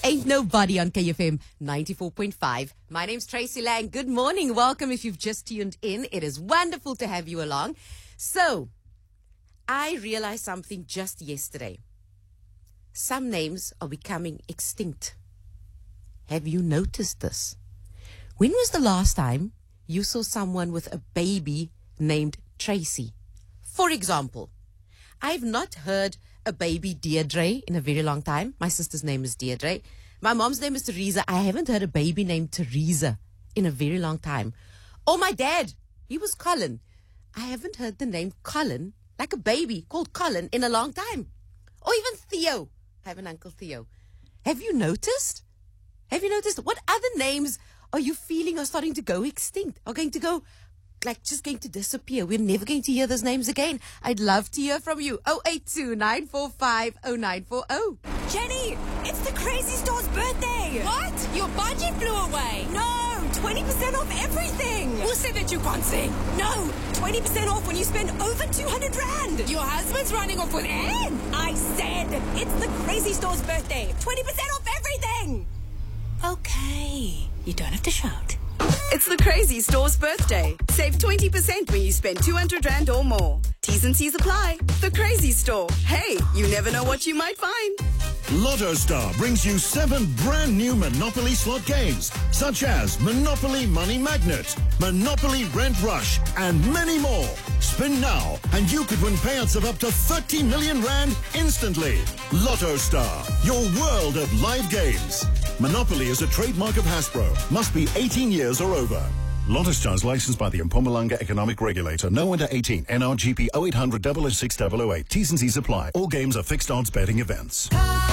Ain't Nobody on KFM 94.5. My name's Tracy Lang. Good morning. Welcome if you've just tuned in. It is wonderful to have you along. So, I realized something just yesterday. Some names are becoming extinct. Have you noticed this? When was the last time you saw someone with a baby named Tracy? For example, I've not heard a baby Deirdre in a very long time. My sister's name is Deirdre. My mom's name is Teresa. I haven't heard a baby named Teresa in a very long time. Or my dad, he was Colin. I haven't heard the name Colin, like a baby called Colin, in a long time. Or even Theo. I have an uncle Theo. Have you noticed? What other names are you feeling are starting to go extinct? Are going to go, just going to disappear? We're never going to hear those names again. I'd love to hear from you. 082-945-0940. Jenny, it's the Crazy Store's birthday. What? Your budget flew away. No, 20% off everything. Who said that you can't sing? No, 20% off when you spend over 200 Rand. Your husband's running off with Anne. I said, it's the Crazy Store's birthday. 20% off everything. Okay, you don't have to shout. It's the Crazy Store's birthday. Save 20% when you spend 200 Rand or more. T's and C's apply. The Crazy Store. Hey, you never know what you might find. Lotto Star brings you 7 brand new Monopoly slot games, such as Monopoly Money Magnet, Monopoly Rent Rush, and many more. Spin now, and you could win payouts of up to 30 million Rand instantly. Lotto Star, your world of live games. Monopoly is a trademark of Hasbro. Must be 18 years or over. Lotto Star is licensed by the Mpumalanga Economic Regulator. No under 18. NRGP 0800 006 008. T's and C's apply. All games are fixed odds betting events.